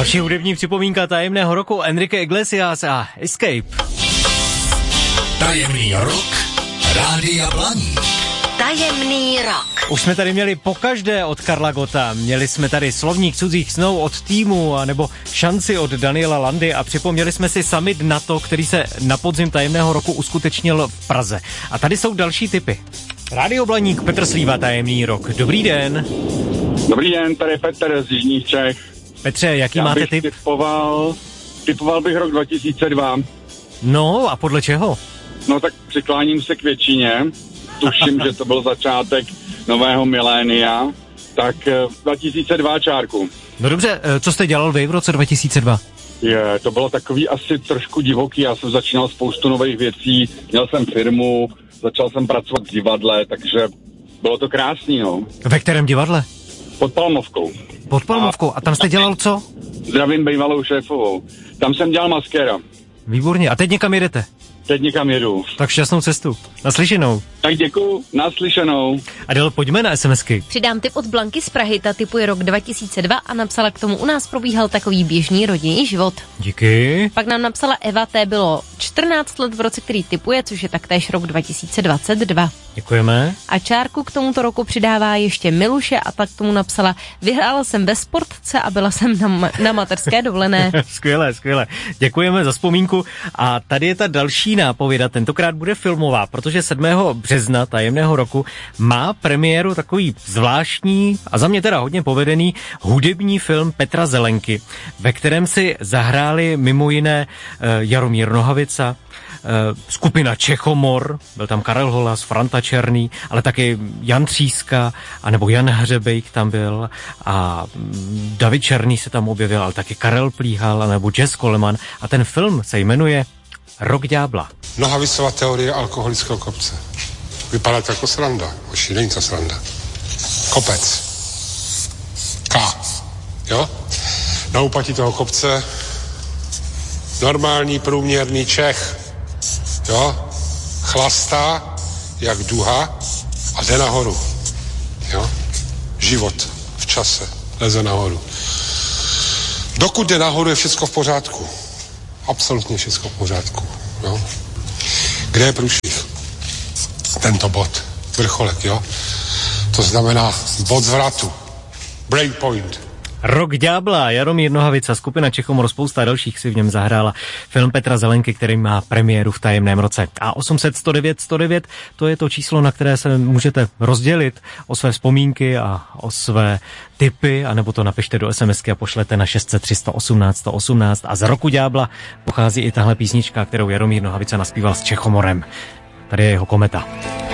Další hudební připomínka tajemného roku Enrique Iglesias a Escape. Tajemný rok Rádia Blaník. Tajemný rok. Už jsme tady měli pokaždé od Karla Gotta. Měli jsme tady Slovník cudzích snů od Týmu, nebo Šanci od Daniela Landy a připomněli jsme si summit NATO, který se na podzim tajemného roku uskutečnil v Praze. A tady jsou další tipy. Rádio Blaník, Petr Slíva, tajemný rok. Dobrý den. Dobrý den, tady je Petr z Jižních Čech. Petře, jaký máte tip? Typoval bych rok 2002. No a podle čeho? No tak přikláním se k většině. Tuším, že to byl začátek nového milénia. Tak 2002 čárku. No dobře, co jste dělal vy v roce 2002? To bylo takový asi trošku divoký. Já jsem začínal spoustu nových věcí. Měl jsem firmu, začal jsem pracovat v divadle, takže bylo to krásný, no. Ve kterém divadle? Pod Palmovkou. Pod Palmovkou. A tam jste dělal co? Zdravím bývalou šéfovou. Tam jsem dělal maskéra. Výborně. A teď někam jedete? Teď někam jedu. Tak šťastnou cestu. Naslyšenou. Tak děkuju, naslyšenou. Adel, pojďme na SMSky. Přidám tip od Blanky z Prahy, ta tipuje rok 2002 a napsala k tomu: u nás probíhal takový běžný rodinný život. Díky. Pak nám napsala Eva, té bylo 14 let v roce, který tipuje, což je taktéž rok 2022. Děkujeme. A čárku k tomuto roku přidává ještě Miluše a tak k tomu napsala: vyhrála jsem ve sportce a byla jsem na mateřské dovolené. Skvěle, skvěle. Děkujeme za vzpomínku. A tady je ta další nápověda, tentokrát bude filmová, protože 7. března tajemného roku má premiéru takový zvláštní a za mě teda hodně povedený hudební film Petra Zelenky, ve kterém si zahráli mimo jiné Jaromír Nohavica, skupina Čechomor, byl tam Karel Holas, Franta Černý, ale taky Jan Tříska, anebo Jan Hřebejk tam byl a David Černý se tam objevil, ale taky Karel Plíhal, nebo Jess Coleman a ten film se jmenuje Rok ďábla. Nohavicova teorie alkoholického kopce. Vypadá to jako sranda. Oši, není to sranda. Kopec. K. Jo? Na úpatí toho kopce normální průměrný Čech. Jo? Chlastá jak duha a jde nahoru. Jo? Život v čase leze nahoru. Dokud jde nahoru, je všecko v pořádku. Absolutně všechno v pořádku. Jo? Kde je průšvih? Tento bod. Vrcholek, jo? To znamená bod zvratu. Breakpoint. Rok ďábla, Jaromír Nohavica, skupina Čechomor, spousta dalších si v něm zahrála. Film Petra Zelenky, který má premiéru v tajemném roce. A 800 109 109, to je to číslo, na které se můžete rozdělit o své vzpomínky a o své tipy, anebo to napište do SMSky a pošlete na 600 318 118. A z Roku ďábla pochází i tahle písnička, kterou Jaromír Nohavica naspíval s Čechomorem. Tady je jeho kometa.